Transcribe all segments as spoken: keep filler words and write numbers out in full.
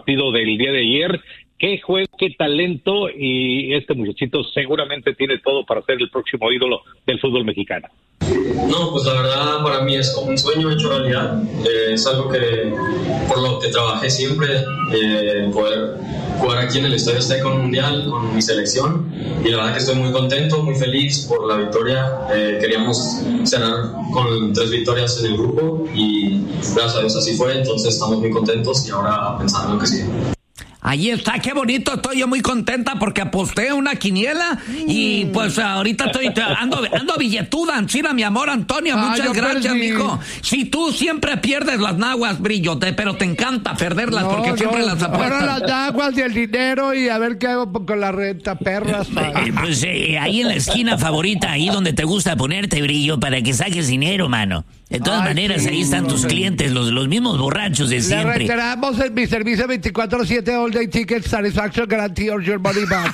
partido del día de ayer. Qué juego, qué talento, y este muchachito seguramente tiene todo para ser el próximo ídolo del fútbol mexicano. No, pues la verdad para mí es como un sueño hecho realidad. Eh, es algo que por lo que trabajé siempre, eh, poder jugar aquí en el Estadio Azteca con un mundial, con mi selección, y la verdad que estoy muy contento, muy feliz por la victoria. Eh, queríamos cerrar con tres victorias en el grupo y gracias a Dios así fue, entonces estamos muy contentos y ahora pensando en lo que sigue. Ahí está, qué bonito, estoy yo muy contenta porque aposté una quiniela y pues ahorita estoy ando, ando billetuda, Ancira, mi amor, Antonio, ah, muchas gracias, perdí. mijo. Si tú siempre pierdes las naguas, Brillo, te, pero te encanta perderlas no, porque no, siempre las apuestas. Ahora las naguas y el dinero y a ver qué hago con la renta, perras. Eh, pues eh, ahí en la esquina favorita, ahí donde te gusta ponerte, Brillo, para que saques dinero, mano. De todas Ay, maneras, sí, ahí están tus clientes, los, los mismos borrachos de siempre. Le reiteramos en mi servicio veinticuatro siete All Day Ticket Satisfaction Guarantee or Your Money Back.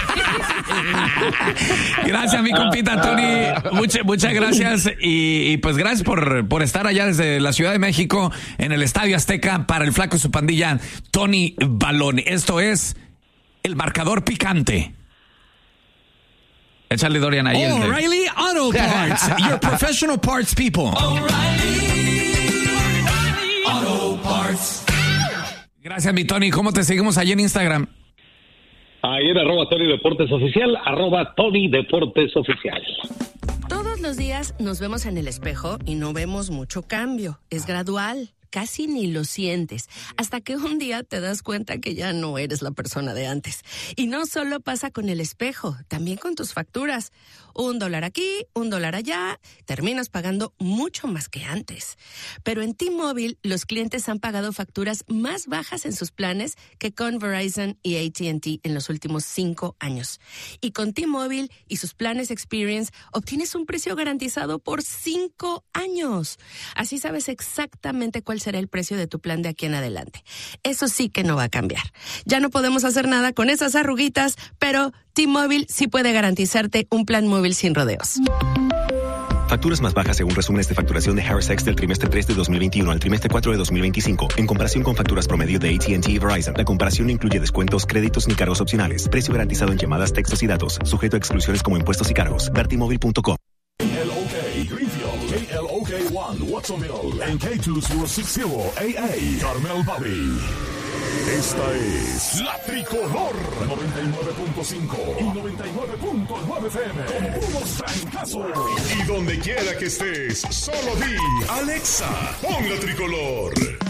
Gracias, mi compita Tony. Muchas, muchas gracias. Y, y pues gracias por, por estar allá desde la Ciudad de México en el Estadio Azteca para el Flaco y su pandilla, Tony Balón. Esto es el marcador picante. Échale, Dorian, ahí. O'Reilly Auto Parts, your professional parts people. O'Reilly Auto Parts. Gracias, mi Tony. ¿Cómo te seguimos allí en Instagram? Ahí en arroba Tony Deportes Oficial, arroba Tony Deportes Oficial. Todos los días nos vemos en el espejo y no vemos mucho cambio. Es gradual. Casi ni lo sientes, hasta que un día te das cuenta que ya no eres la persona de antes. Y no solo pasa con el espejo, también con tus facturas. Un dólar aquí, un dólar allá, terminas pagando mucho más que antes. Pero en T-Mobile, los clientes han pagado facturas más bajas en sus planes que con Verizon y A T and T en los últimos cinco años. Y con T-Mobile y sus planes Experience, obtienes un precio garantizado por cinco años. Así sabes exactamente cuál será el precio de tu plan de aquí en adelante. Eso sí que no va a cambiar. Ya no podemos hacer nada con esas arruguitas, pero T-Mobile sí puede garantizarte un plan móvil sin rodeos. Facturas más bajas según resúmenes de facturación de Harris X del trimestre tres de dos mil veintiuno al trimestre cuatro de dos mil veinticinco. En comparación con facturas promedio de A T and T y Verizon, la comparación no incluye descuentos, créditos ni cargos opcionales. Precio garantizado en llamadas, textos y datos. Sujeto a exclusiones como impuestos y cargos. ver t mobile punto com. K L O K Greenfield, K L O K one Watsonville, and K two zero six zero A A Carmel Valley. Esta es La Tricolor noventa y nueve punto cinco y noventa y nueve punto nueve F M con puros trancazos. Y donde quiera que estés, solo di Alexa, pon La Tricolor.